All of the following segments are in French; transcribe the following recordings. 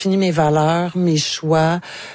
défini mes valeurs, mes choix,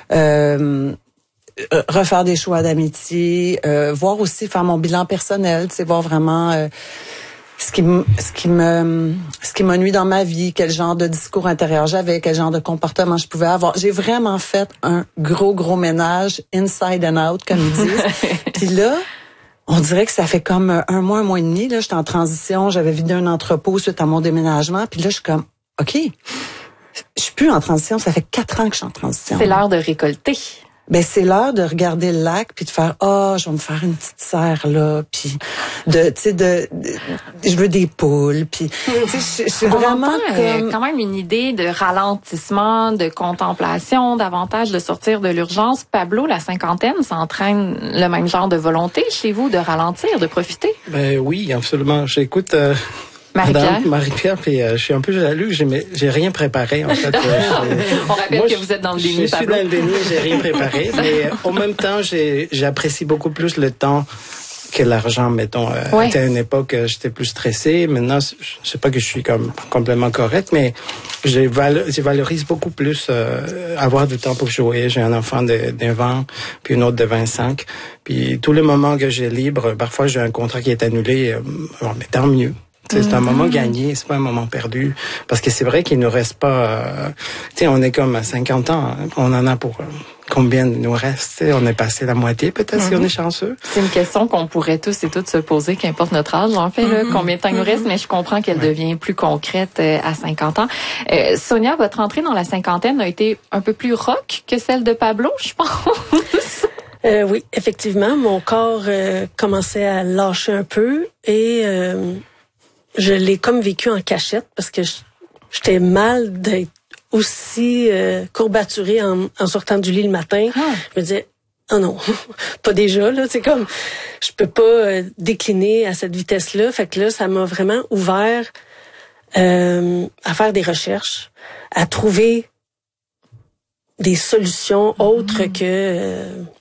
refaire des choix d'amitié, voir aussi faire mon bilan personnel, tu sais, voir vraiment ce qui m'ennuie dans ma vie, quel genre de discours intérieur j'avais, quel genre de comportement je pouvais avoir. J'ai vraiment fait un gros ménage inside and out, comme ils disent. Puis là, on dirait que ça fait comme un mois et demi, là, j'étais en transition, j'avais vidé un entrepôt suite à mon déménagement, puis là, je suis comme, OK, je suis plus en transition, ça fait 4 ans que je suis en transition. C'est l'heure de récolter. Ben c'est l'heure de regarder le lac puis de faire je vais me faire une petite serre là puis je veux des poules puis je suis vraiment comme quand même une idée de ralentissement, de contemplation, davantage de sortir de l'urgence. Pablo, la cinquantaine, ça entraîne le même genre de volonté chez vous de ralentir, de profiter? Ben oui, absolument. J'écoute Marie-Pierre, puis je suis un peu jaloux, j'ai rien préparé en fait. On rappelle que vous êtes dans le déni, Pablo. Je suis dans le déni, j'ai rien préparé, mais en même temps, j'apprécie beaucoup plus le temps que l'argent, mettons. À une époque, j'étais plus stressé. Maintenant, je sais pas que je suis comme complètement correct, mais je valorise beaucoup plus avoir du temps pour jouer. J'ai un enfant de 20 ans, puis une autre de 25. Puis tous les moments que j'ai libre, parfois j'ai un contrat qui est annulé, mais tant mieux. C'est un moment gagné, c'est pas un moment perdu. Parce que c'est vrai qu'il nous reste pas... on est comme à 50 ans. Hein, on en a pour... combien il nous reste? On est passé la moitié peut-être si on est chanceux. C'est une question qu'on pourrait tous et toutes se poser, qu'importe notre âge. En fait, là, combien de temps il nous reste, mais je comprends qu'elle devient plus concrète à 50 ans. Sonia, votre entrée dans la cinquantaine a été un peu plus rock que celle de Pablo, je pense. Oui, effectivement. Mon corps commençait à lâcher un peu et... je l'ai comme vécu en cachette parce que j'étais mal d'être aussi courbaturée en sortant du lit le matin. Je me disais, oh non, pas déjà, là. C'est comme, je peux pas décliner à cette vitesse-là. Fait que là, ça m'a vraiment ouvert à faire des recherches, à trouver des solutions autres que...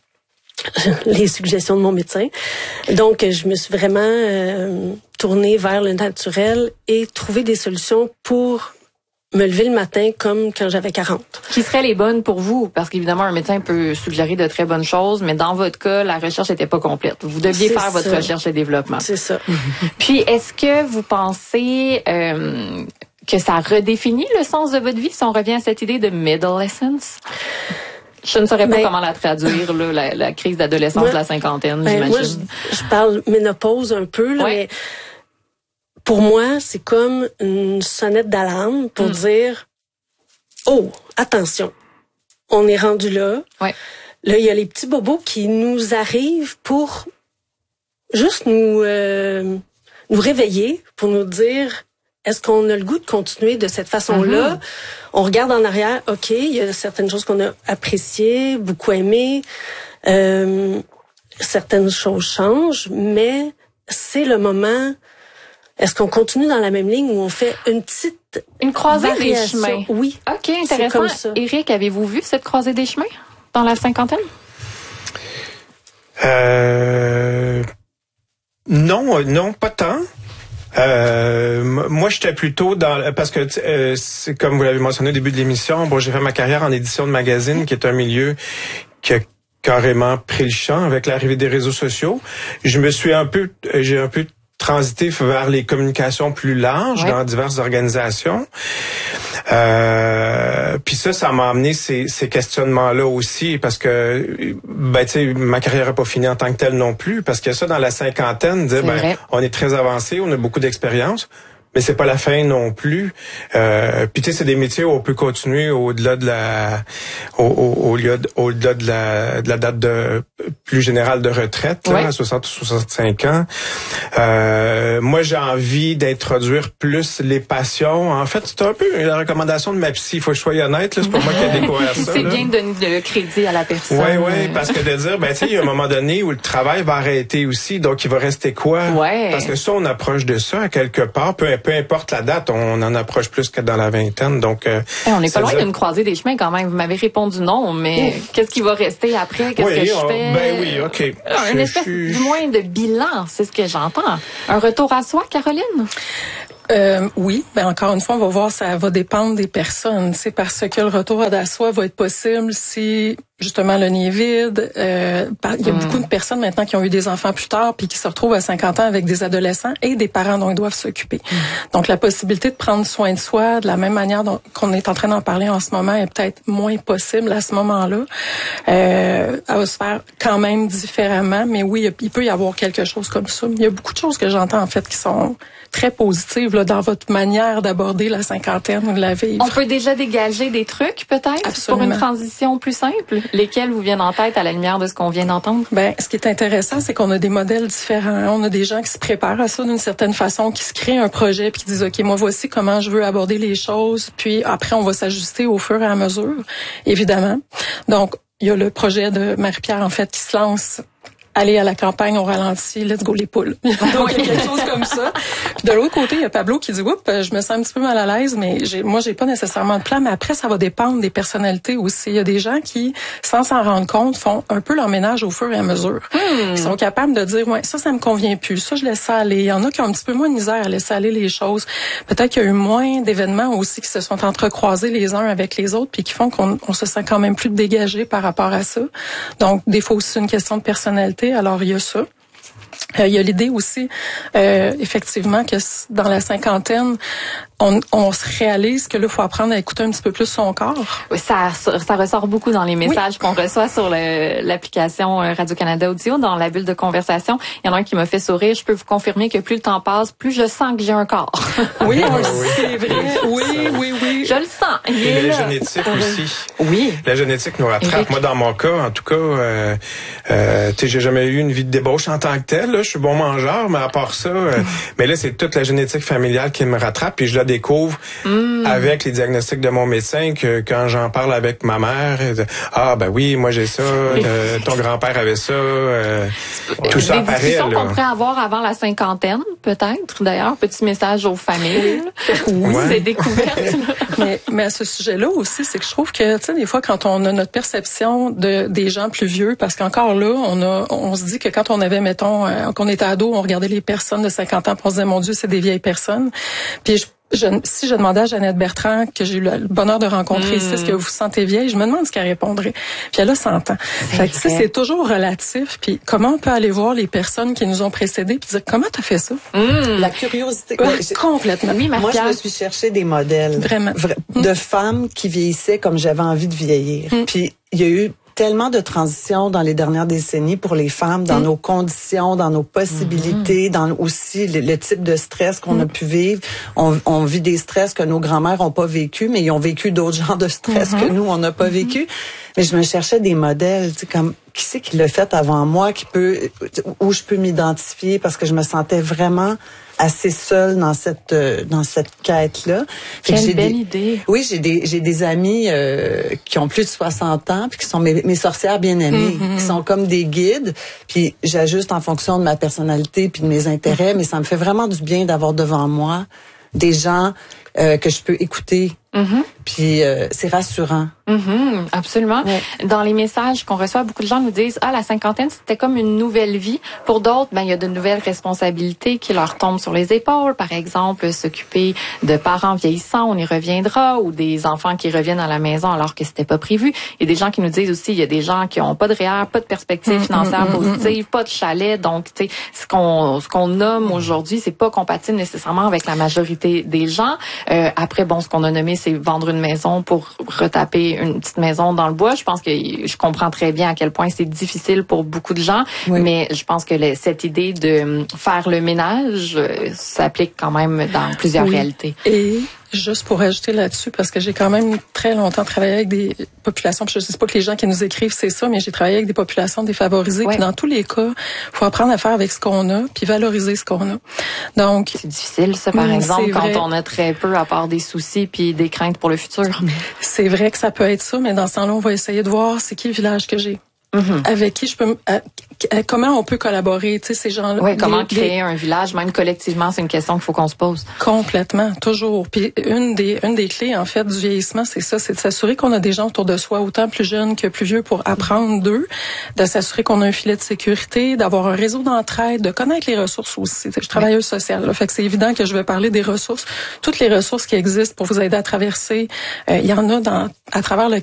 les suggestions de mon médecin. Donc, je me suis vraiment tournée vers le naturel et trouvé des solutions pour me lever le matin comme quand j'avais 40. Qui seraient les bonnes pour vous? Parce qu'évidemment, un médecin peut suggérer de très bonnes choses, mais dans votre cas, la recherche n'était pas complète. Vous deviez faire votre recherche et développement. C'est ça. Puis, est-ce que vous pensez... que ça redéfinit le sens de votre vie si on revient à cette idée de middle-essence? Je ne saurais pas comment la traduire, là, la crise d'adolescence de la cinquantaine, j'imagine. Moi, je parle ménopause un peu, là, mais pour moi, c'est comme une sonnette d'alarme pour dire « Oh, attention, on est rendu là. » Là, il y a les petits bobos qui nous arrivent pour juste nous réveiller, pour nous dire... Est-ce qu'on a le goût de continuer de cette façon-là? On regarde en arrière, OK, il y a certaines choses qu'on a appréciées, beaucoup aimées. Certaines choses changent, mais c'est le moment... Est-ce qu'on continue dans la même ligne ou on fait une croisée des chemins? Oui. OK, intéressant. Comme ça. Éric, avez-vous vu cette croisée des chemins dans la cinquantaine? Non, pas tant. Moi, j'étais plutôt parce que c'est comme vous l'avez mentionné au début de l'émission. Bon, j'ai fait ma carrière en édition de magazine, qui est un milieu qui a carrément pris le champ avec l'arrivée des réseaux sociaux. J'ai un peu transité vers les communications plus larges dans diverses organisations. Puis ça m'a amené ces questionnements-là aussi, parce que ma carrière n'a pas fini en tant que telle non plus, parce que ça, dans la cinquantaine, on est très avancé, on a beaucoup d'expérience, mais c'est pas la fin non plus. Puis tu sais, c'est des métiers où on peut continuer au-delà de la date de plus générale de retraite, là, à 60 ou 65 ans. Moi, j'ai envie d'introduire plus les passions. En fait, c'est un peu la recommandation de ma psy. Il faut que je sois honnête, là, c'est pas moi qui ai découvert ça. C'est bien de donner le crédit à la personne. Oui, parce que de dire, tu sais, il y a un moment donné où le travail va arrêter aussi, donc il va rester quoi? Parce que ça, on approche de ça à quelque part, peu importe la date, on en approche plus que dans la vingtaine. Donc, on n'est pas loin d'une croisée des chemins quand même. Vous m'avez répondu non, mais qu'est-ce qui va rester après? Qu'est-ce que je fais? Ben oui, OK. Une espèce du moins de bilan, c'est ce que j'entends. Un retour à soi, Caroline? Oui, ben encore une fois, on va voir, ça va dépendre des personnes. C'est parce que le retour à soi va être possible si justement le nid est vide. Il y a beaucoup de personnes maintenant qui ont eu des enfants plus tard puis qui se retrouvent à 50 ans avec des adolescents et des parents dont ils doivent s'occuper. Donc la possibilité de prendre soin de soi de la même manière qu'on est en train d'en parler en ce moment est peut-être moins possible à ce moment-là. Elle va se faire quand même différemment, mais oui, il peut y avoir quelque chose comme ça. Il y a beaucoup de choses que j'entends en fait qui sont très positives là, dans votre manière d'aborder la cinquantaine ou de la vivre. On peut déjà dégager des trucs peut-être Absolument. pour une transition plus simple. Lesquels vous viennent en tête à la lumière de ce qu'on vient d'entendre? Ben, ce qui est intéressant, c'est qu'on a des modèles différents. On a des gens qui se préparent à ça d'une certaine façon, qui se créent un projet puis qui disent OK, moi voici comment je veux aborder les choses, puis après on va s'ajuster au fur et à mesure, évidemment. Donc il y a le projet de Marie-Pierre en fait qui se lance. Aller à la campagne, on ralentit, let's go les poules. Donc, il y a quelque chose comme ça. Puis de l'autre côté, il y a Pablo qui dit, oups, je me sens un petit peu mal à l'aise, mais moi, j'ai pas nécessairement de plan. Mais après, ça va dépendre des personnalités aussi. Il y a des gens qui, sans s'en rendre compte, font un peu leur ménage au fur et à mesure. Ils sont capables de dire, ouais, ça me convient plus. Ça, je laisse ça aller. Il y en a qui ont un petit peu moins de misère à laisser aller les choses. Peut-être qu'il y a eu moins d'événements aussi qui se sont entrecroisés les uns avec les autres puis qui font qu'on se sent quand même plus dégagé par rapport à ça. Donc, des fois aussi, c'est une question de personnalité. Alors, il y a ça. Il y a l'idée aussi, effectivement, que dans la cinquantaine, on se réalise que là, il faut apprendre à écouter un petit peu plus son corps. Oui, ça ressort beaucoup dans les messages qu'on reçoit sur l'application Radio-Canada Audio, dans la bulle de conversation. Il y en a un qui m'a fait sourire. Je peux vous confirmer que plus le temps passe, plus je sens que j'ai un corps. Oui, c'est vrai. Oui. Je le sens. Et la génétique aussi. Oui. La génétique nous rattrape. Éric. Moi, dans mon cas, en tout cas, j'ai jamais eu une vie de débauche en tant que telle. Là. Je suis bon mangeur, mais à part ça, mais là, c'est toute la génétique familiale qui me rattrape. Puis je la découvre avec les diagnostics de mon médecin que quand j'en parle avec ma mère, ben oui, moi j'ai ça, ton grand-père avait ça, tout ça apparaît. Des discussions qu'on pourrait avoir avant la cinquantaine, peut-être. D'ailleurs, petit message aux familles. Oui, c'est découverte. mais à ce sujet-là aussi, c'est que je trouve que, tu sais, des fois, quand on a notre perception des gens plus vieux, parce qu'encore là, on se dit que quand on avait, mettons, qu'on était ado, on regardait les personnes de 50 ans, puis on se disait, mon Dieu, c'est des vieilles personnes. Puis si je demandais à Jeannette Bertrand, que j'ai eu le bonheur de rencontrer ici, est-ce que vous vous sentez vieille, je me demande ce qu'elle répondrait. Puis elle a 100 ans. Fait que c'est toujours relatif. Puis comment on peut aller voir les personnes qui nous ont précédés puis dire comment t'as fait ça? La curiosité. Complètement. Oui, moi, je me suis cherché des modèles. Vraiment. De femmes qui vieillissaient comme j'avais envie de vieillir. Puis il y a eu tellement de transitions dans les dernières décennies pour les femmes, dans nos conditions, dans nos possibilités, dans aussi le type de stress qu'on a pu vivre. On vit des stress que nos grands-mères ont pas vécu, mais ils ont vécu d'autres genres de stress que nous, on n'a pas vécu. Mais je me cherchais des modèles, tu sais, comme qui c'est qui l'a fait avant moi, où je peux m'identifier parce que je me sentais vraiment assez seule dans cette quête-là. Quelle belle idée. Oui, j'ai des amis qui ont plus de 60 ans puis qui sont mes sorcières bien-aimées, qui sont comme des guides, puis j'ajuste en fonction de ma personnalité puis de mes intérêts, mais ça me fait vraiment du bien d'avoir devant moi des gens que je peux écouter. Puis c'est rassurant. Absolument. Ouais. Dans les messages qu'on reçoit, beaucoup de gens nous disent la cinquantaine, c'était comme une nouvelle vie. Pour d'autres, il y a de nouvelles responsabilités qui leur tombent sur les épaules. Par exemple, s'occuper de parents vieillissants, on y reviendra, ou des enfants qui reviennent à la maison alors que c'était pas prévu. Il y a des gens qui nous disent aussi, il y a des gens qui ont pas de REER, pas de perspective financière positive, pas de chalet. Donc, tu sais, ce qu'on nomme aujourd'hui, c'est pas compatible nécessairement avec la majorité des gens. Après, ce qu'on a nommé, c'est vendre une maison pour retaper une petite maison dans le bois. Je pense que je comprends très bien à quel point c'est difficile pour beaucoup de gens, mais je pense que cette idée de faire le ménage s'applique quand même dans plusieurs réalités. Et juste pour ajouter là-dessus, parce que j'ai quand même très longtemps travaillé avec des populations, je ne sais pas que les gens qui nous écrivent c'est ça, mais j'ai travaillé avec des populations défavorisées, puis dans tous les cas, il faut apprendre à faire avec ce qu'on a, puis valoriser ce qu'on a. Donc c'est difficile ça, par exemple, quand on a très peu à part des soucis puis des craintes pour le futur. C'est vrai que ça peut être ça, mais dans ce temps-là, on va essayer de voir c'est qui le village que j'ai. avec qui je peux comment on peut collaborer, tu sais, ces gens-là. Oui, comment créer un village, même collectivement, c'est une question qu'il faut qu'on se pose. Complètement, toujours. Puis une des clés, en fait, du vieillissement, c'est ça, c'est de s'assurer qu'on a des gens autour de soi, autant plus jeunes que plus vieux, pour apprendre d'eux, de s'assurer qu'on a un filet de sécurité, d'avoir un réseau d'entraide, de connaître les ressources aussi. Je suis travailleuse sociale, là, fait que c'est évident que je vais parler des ressources. Toutes les ressources qui existent pour vous aider à traverser, il y en a à travers le